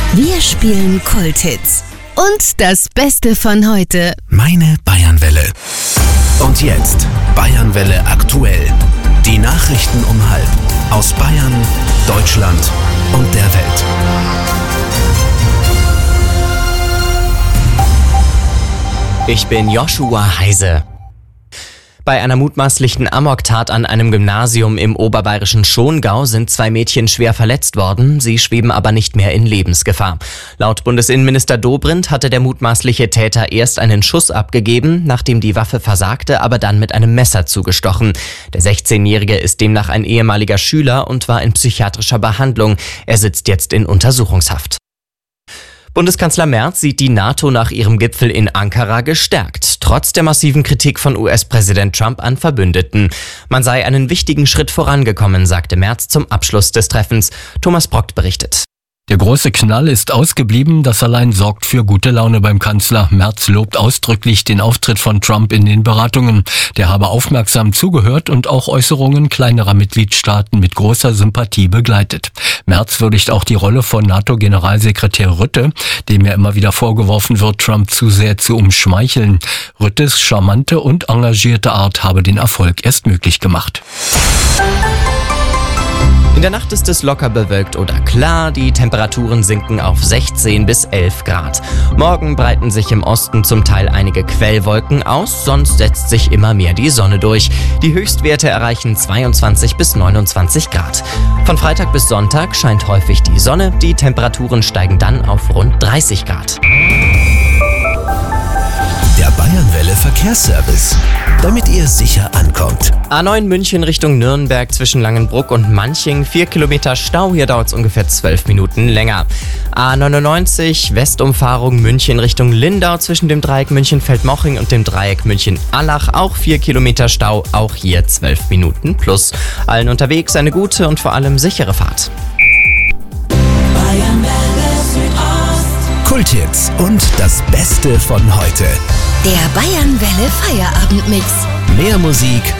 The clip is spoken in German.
Wir spielen Kulthits. Und das Beste von heute. Meine Bayernwelle. Und jetzt Bayernwelle aktuell. Die Nachrichten um 12:30 aus Bayern, Deutschland und der Welt. Ich bin Joshua Heise. Bei einer mutmaßlichen Amoktat an einem Gymnasium im oberbayerischen Schongau sind 2 Mädchen schwer verletzt worden, sie schweben aber nicht mehr in Lebensgefahr. Laut Bundesinnenminister Dobrindt hatte der mutmaßliche Täter erst einen Schuss abgegeben, nachdem die Waffe versagte, aber dann mit einem Messer zugestochen. Der 16-Jährige ist demnach ein ehemaliger Schüler und war in psychiatrischer Behandlung. Er sitzt jetzt in Untersuchungshaft. Bundeskanzler Merz sieht die NATO nach ihrem Gipfel in Ankara gestärkt, trotz der massiven Kritik von US-Präsident Trump an Verbündeten. Man sei einen wichtigen Schritt vorangekommen, sagte Merz zum Abschluss des Treffens. Thomas Brockt berichtet. Der große Knall ist ausgeblieben, das allein sorgt für gute Laune beim Kanzler. Merz lobt ausdrücklich den Auftritt von Trump in den Beratungen. Der habe aufmerksam zugehört und auch Äußerungen kleinerer Mitgliedstaaten mit großer Sympathie begleitet. Merz würdigt auch die Rolle von NATO-Generalsekretär Rutte, dem ja immer wieder vorgeworfen wird, Trump zu sehr zu umschmeicheln. Ruttes charmante und engagierte Art habe den Erfolg erst möglich gemacht. In der Nacht ist es locker bewölkt oder klar, die Temperaturen sinken auf 16 bis 11 Grad. Morgen breiten sich im Osten zum Teil einige Quellwolken aus, sonst setzt sich immer mehr die Sonne durch. Die Höchstwerte erreichen 22 bis 29 Grad. Von Freitag bis Sonntag scheint häufig die Sonne, die Temperaturen steigen dann auf rund 30 Grad. Der Bayernwelle Verkehrsservice, damit ihr sicher ankommt. A9 München Richtung Nürnberg zwischen Langenbruck und Manching, 4 Kilometer Stau, hier dauert es ungefähr 12 Minuten länger. A99 Westumfahrung München Richtung Lindau zwischen dem Dreieck München-Feldmoching und dem Dreieck München-Allach, auch 4 Kilometer Stau, auch hier 12 Minuten plus. Allen unterwegs eine gute und vor allem sichere Fahrt. Kulthits und das Beste von heute. Der Bayernwelle Feierabendmix. Mehr Musik